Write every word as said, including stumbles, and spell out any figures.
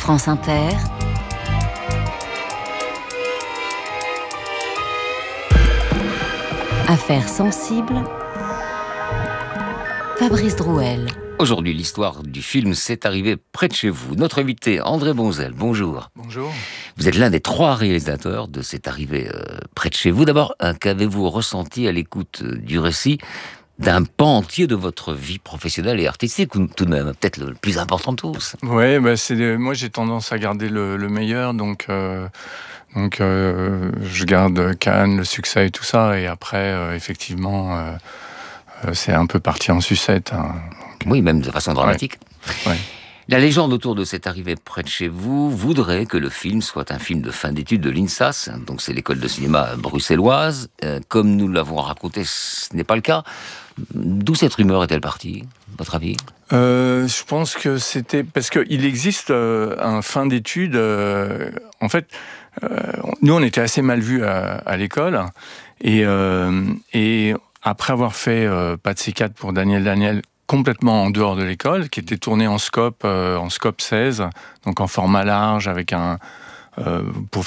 France Inter. Affaires sensibles. Fabrice Drouel. Aujourd'hui, l'histoire du film C'est arrivé près de chez vous. Notre invité, André Bonzel, bonjour. Bonjour. Vous êtes l'un des trois réalisateurs de C'est arrivé euh, près de chez vous. D'abord, euh, qu'avez-vous ressenti à l'écoute euh, du récit d'un pan entier de votre vie professionnelle et artistique, ou tout de même, peut-être le plus important de tous? Ouais, bah c'est des- moi j'ai tendance à garder le, le meilleur, donc euh, donc euh, je garde Cannes, le succès et tout ça, et après euh, effectivement euh, euh, c'est un peu parti en sucette. Hein. Oui, même de façon dramatique. Ouais. La légende autour de C'est arrivé près de chez vous voudrait que le film soit un film de fin d'études de l'I N S A S, donc c'est l'école de cinéma bruxelloise. Euh, comme nous l'avons raconté, ce n'est pas le cas. D'où cette rumeur est-elle partie, à votre avis? Euh, je pense que c'était parce qu'il existe euh, un fin d'études. Euh, en fait, euh, nous on était assez mal vus à, à l'école, et euh, et après avoir fait euh, Pas de C quatre pour Daniel Daniel, complètement en dehors de l'école, qui était tourné en scope, euh, en scope seize, donc en format large, avec un euh, pour